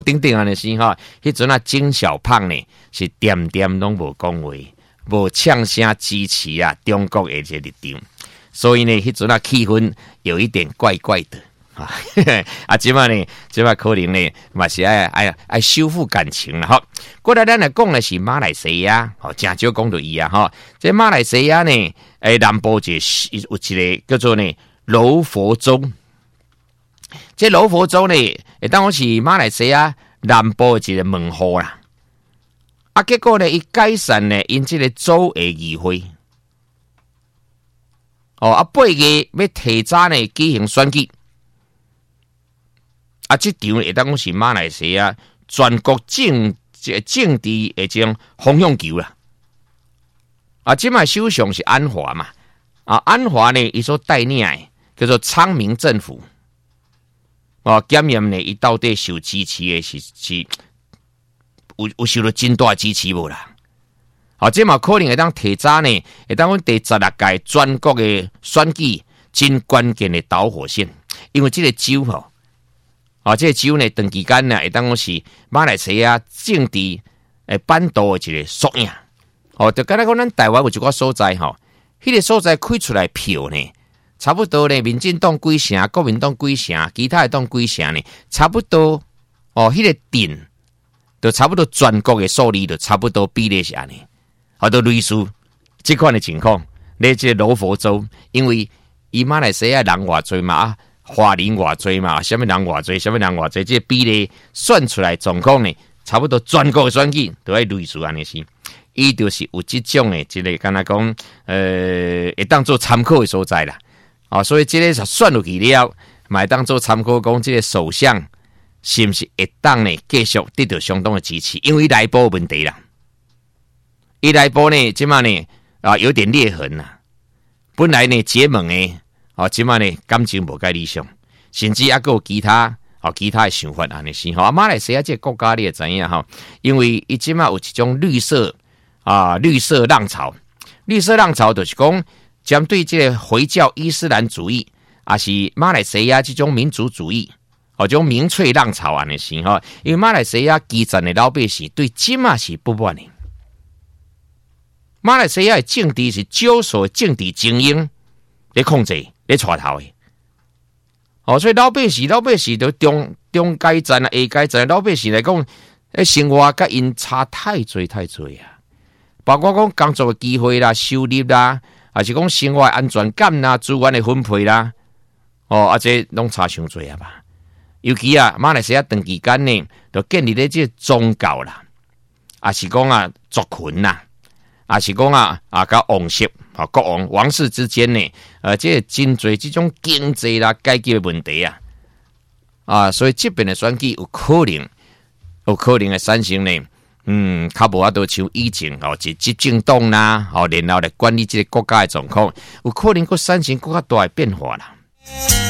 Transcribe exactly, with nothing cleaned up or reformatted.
等等安尼是吼，迄阵啊，曾小胖呢是点点拢无讲话，无呛声支持啊中国的这个立场，所以呢，迄阵啊气氛有一点怪怪的啊。啊，即摆呢，即摆可能呢，嘛是爱爱爱修复感情啦吼。过来咱来讲的是马来西亚，吼，真少讲到伊啊吼。这马来西亚呢，诶，南部就有一个叫做呢柔佛州。这柔佛州呢，会当讲是马来西亚南部的一个门户啦。啊，结果呢，伊改善呢，因这个州的议会，哦，啊，八月要提早呢举行选举。啊，这场会当讲是马来西亚全国政政治的这种风向球啦。啊，即卖首相是安华嘛，啊，安华呢，伊所带领的叫做昌明政府。哦，检验呢，伊到底受支持的是是有有受到真大支持无啦？哦，这嘛可能会当提早呢，会当阮第十六届全国的选举真关键的导火线，因为这个州吼，哦，这个州呢，长期间呢，会当讲是马来西亚政治诶版图的一个缩影。哦，就敢若讲咱台湾有一个所在吼，迄、那个所在开出来票呢。差不多呢，民进党几成，国民党几成，其他的党几成呢？差不多哦，迄、那个顶就差不多全国的数字就差不多比例是安尼，啊，都类似这款的情况。你这柔佛州，因为伊马来西亚人偌济嘛，华人偌济嘛，什么人偌济，什么人偌济，这比例算出来状况呢，差不多全国的选举都会类似安尼是。伊就是有这种的，这个敢若讲，呃，会当做参考的所在啦。哦，所以这个算入去了，买当做参考，讲这个首相是不是会当呢继续得到相当的支持？因为内部问题啦，伊内部呢，即马呢啊有点裂痕啦。本来呢结盟呢，哦，即马呢感情无介理想，甚至还有其他哦其他的想法安尼是吼。马来西亚这个国家你也知影吼，因为伊即马有一种绿色啊绿色浪潮，绿色浪潮就是讲。针对这个回教伊斯兰主义，也是马来西亚这种民族主义，哦，这种民粹浪潮安尼是哈。因为马来西亚基层的老百姓对今嘛是不满的。马来西亚的政治是少数政治精英来控制、来带头的。哦，所以老百姓、老百姓都中中阶层啊、下阶层老百姓来讲，诶，生活甲因差太多太多啊。包括讲工作的机会啦、收入啦。还是讲生活安全感啦、资源的分配啦，哦，啊这拢差伤多啊吧。尤其啊，马来西亚长期间呢，就建立咧这宗教啦，啊是讲啊族群啦，啊是讲啊啊甲王室啊国王王室之间呢，呃，这真侪这种经济啦、阶级的问题啊，啊，所以这边的选举有可能，有可能会产生呢。嗯，较无法度像以前哦，是执政党啦，哦，然后来管理这个国家的状况，有可能佫产生佫较大的变化啦。